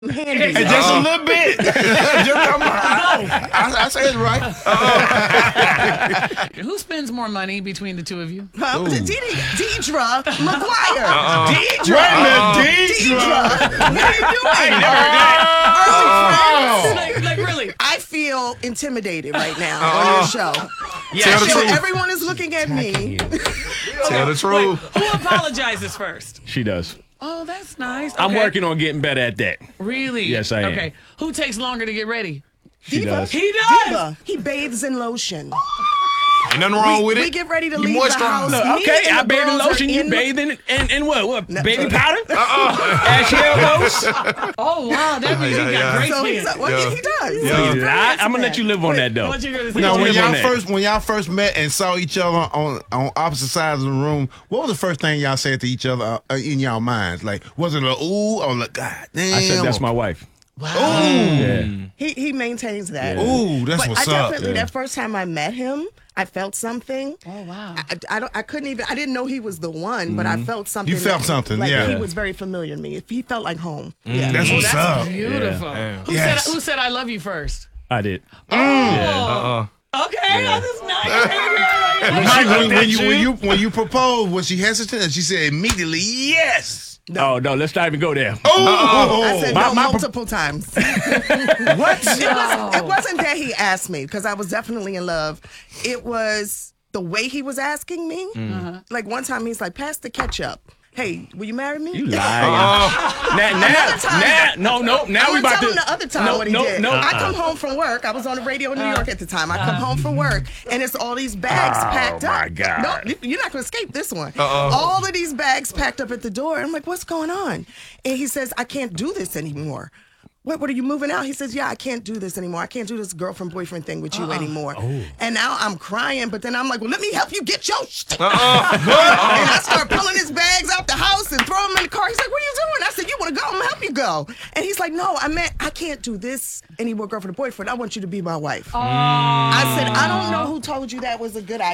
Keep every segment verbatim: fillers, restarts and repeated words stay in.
handy. Hey, just uh, a little bit. just, I, I, I said it right. Uh, Who spends more money between the two of you? Uh, Deidre McGuire. Uh-uh. Deidre. Wait a minute, Deidre. Deidre. What are you doing? I ain't never heard that. Early Like, like really? I feel intimidated right now Uh-uh. on your show. Yeah, Tell the so truth. everyone is looking at me. Tell the truth. Who apologizes first? She does. Oh, that's nice. I'm Okay. working on getting better at that. Really? Yes, I am. Okay. Who takes longer to get ready? She Diva. does. He does. Diva. He bathes in lotion. Ain't nothing wrong we, with it. We get ready to You leave the moisturize. house. Look, Me okay, and I the bathe in girls are lotion. You in- bathe in and, and what? What? No. Baby powder? Uh-uh. Ashy elbows? Oh, wow. That means Yeah, he got yeah. great So he's skin. a, well, Yeah. he, he does. Yeah. He's You very lie? handsome I'm gonna let you live on that though. What you gonna say? We Now, gonna when live on y'all that. first when y'all first met and saw each other on on opposite sides of the room, what was the first thing y'all said to each other uh, in y'all minds? Like, was it a ooh or like, God damn? I said that's my wife. Ooh, Yeah. He he maintains that. Yeah. ooh, that's But what's I up. definitely Yeah. that first time I met him, I felt something. Oh, wow. I, I don't. I couldn't even. I didn't know he was the one, but I felt something. You felt that- something, like yeah. He was very familiar to me. If he felt like home. Yeah. That's Oh, what's that's up. beautiful. Yeah. Who, Yes. said, who said I love you first? I did. Oh. Uh-uh. Okay, that's nice. When, she, when, when you when you when you proposed, was she hesitant? And she said immediately yes. Oh no, let's not even go there. Oh, I said My- no my pro- multiple times. what? It, was, it wasn't that he asked me because I was definitely in love. It was the way he was asking me. Like one time he's like, "Pass the ketchup." Hey, will you marry me? You lie. Uh-uh. Now, now, Another time- now, no, no. Now I we was about telling to. the other time no, what he no, did. No, I uh-uh. come home from work. I was on the radio in New York at the time. I come home from work, and it's all these bags Oh, packed up. my God. No, you're not going to escape this one. Uh-oh. All of these bags packed up at the door. I'm like, what's going on? And he says, I can't do this anymore. What, what are you moving out? He says, yeah, I can't do this anymore. I can't do this girlfriend boyfriend thing with you Uh-uh. anymore. Oh. And now I'm crying, but then I'm like, well, let me help you get your shit. Uh-uh. And I start pulling his bags out the house and throw them in the car. He's like, what are you doing? I said, you want to go? I'm going to help you go. And he's like, no, I meant I can't do this anymore, girlfriend or boyfriend. I want you to be my wife. I said, I don't know who told you that was a good idea.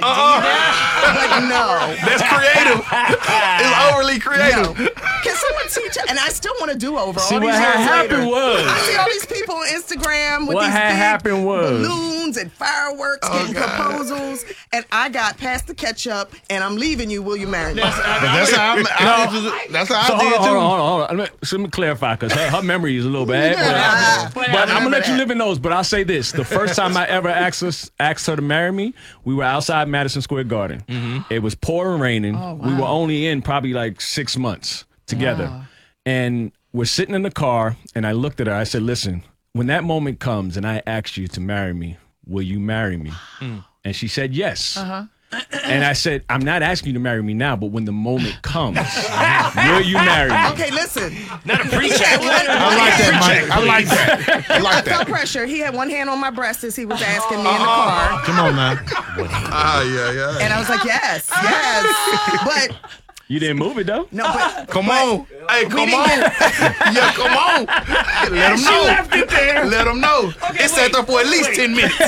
But no. That's creative. It's overly creative. No. Can someone teach it? And I still want to do over See, all these what years had happened later. was- I see all these people on Instagram with What these had big happened was- balloons and fireworks getting proposals, and I got past the ketchup, and I'm leaving you. Will you marry me? But that's how I, I, that's how So I hold did on, too. hold on, hold on, hold on. Let me, so let me clarify because her, her memory is a little bad. Yeah. But, But but I I'm gonna let you that. live in those. But I'll say this: the first time I ever asked us, asked her to marry me, we were outside Madison Square Garden. It was pouring raining. Oh, wow. We were only in probably like six months together, Wow. and we're sitting in the car. And I looked at her. I said, "Listen, when that moment comes, and I ask you to marry me, will you marry me?" And she said yes. Uh-huh. And I said, I'm not asking you to marry me now, but when the moment comes, will you marry me? Okay, listen. Not a pre-check. I like that, Mike. I like that. I like I felt that. pressure. He had one hand on my breast as he was asking me in the car. Come on now. Ah, yeah, yeah. And I was like, yes, yes. But You didn't move it though. no, but Come on. Hey, come on. Yeah, come on. Let them know. left it there. Let them know. It's set up for at least ten minutes.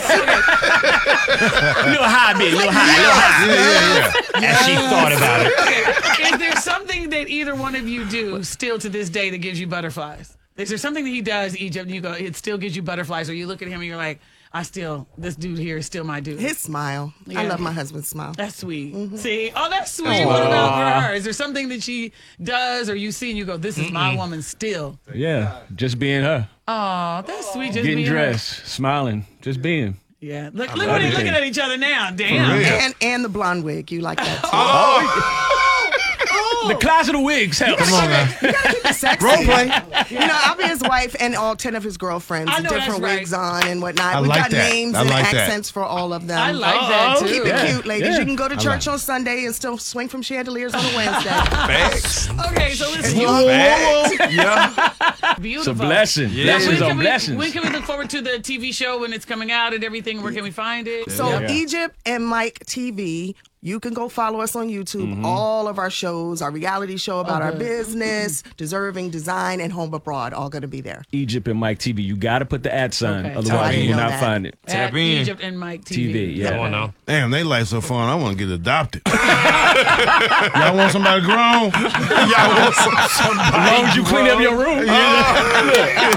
A little high, bit, a little high, a little high. Yeah, yeah, yeah. As she thought about it. Okay. Is there something that either one of you do still to this day that gives you butterflies? Is there something that he does, Egypt, and you go, it still gives you butterflies, or you look at him and you're like, I still, this dude here is still my dude. his smile. I Yeah. love my husband's smile. That's sweet. See? Oh, that's sweet. What about for her? Is there something that she does or you see and you go, this is my woman still? Yeah, just being her, Oh, that's sweet. Just getting being her. dressed, smiling, just being. Yeah. Look, look what they're looking at each other now. Damn. real. And and the blonde wig. You like that too. The closet of wigs helps. Come on now. You gotta keep it sexy. Role play. You know, I'll be his wife and all ten of his girlfriends, I with know that's different right. wigs on and whatnot. I we like got that. names I and like that. accents for all of them. I like that too. Keep it Yeah. cute, ladies. Yeah. You can go to I church like- on Sunday and still swing from chandeliers on a Wednesday. Facts. Okay, so listen, you Whoa, whoa, whoa. Yeah. beautiful. It's a blessing. Yeah. Blessings When on can, we, blessings. when can we look forward to the T V show when it's coming out and everything? Where can we find it? So Yeah. Egypt and Mike T V You can go follow us on YouTube. All of our shows, our reality show about our business, Deserving Design, and Home Abroad, all going to be there. Egypt and Mike T V. You got to put the at sign, Okay. I otherwise didn't you will know not that. find it. At Tap in. Egypt and Mike T T V. V, yeah. Come on now. Damn, they life so fun. I want to get adopted. Y'all want somebody grown? Y'all want some, somebody As long as you clean up your room.